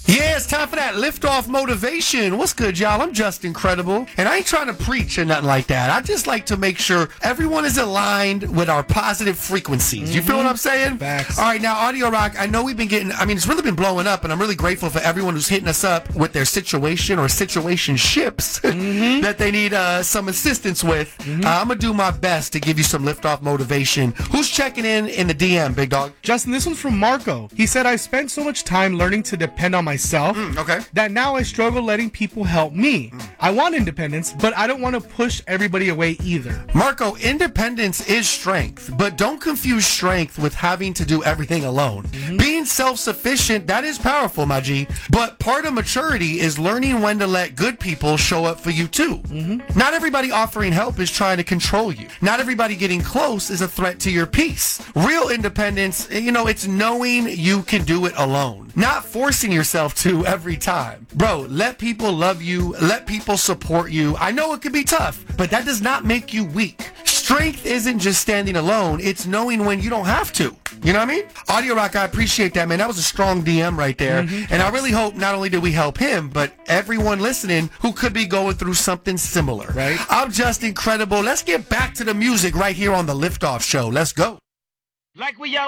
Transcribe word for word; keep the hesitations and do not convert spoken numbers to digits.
Yeah, it's time for that liftoff motivation. What's good, y'all? I'm just incredible. And I ain't trying to preach or nothing like that. I just like to make sure everyone is aligned with our positive frequencies. Mm-hmm. You feel what I'm saying? Facts. All right, now, Audio Rock, I know we've been getting, I mean, it's really been blowing up, and I'm really grateful for everyone who's hitting us up with their situation or situationships mm-hmm. that they need uh, some assistance with. Mm-hmm. Uh, I'm going to do my best to give you some liftoff motivation. Who's checking in in the D M, big dog? Justin, this one's from Marco. He said, I spent so much time learning to depend on myself Mm, okay. that now I struggle letting people help me. Mm. I want independence, but I don't want to push everybody away either. Marco, independence is strength, but don't confuse strength with having to do everything alone. Mm-hmm. Being self-sufficient, that is powerful, my G, but part of maturity is learning when to let good people show up for you too. Mm-hmm. Not everybody offering help is trying to control you. Not everybody getting close is a threat to your peace. Real independence, you know, it's knowing you can do it alone, not forcing yourself to every time. Bro, let people love you. Let people support you. I know it can be tough, but that does not make you weak. Strength isn't just standing alone. It's knowing when you don't have to. You know what I mean? Audio Rock, I appreciate that, man. That was a strong D M right there. Mm-hmm. And I really hope not only did we help him, but everyone listening who could be going through something similar. Right? I'm just incredible. Let's get back to the music right here on the Liftoff Show. Let's go. Like we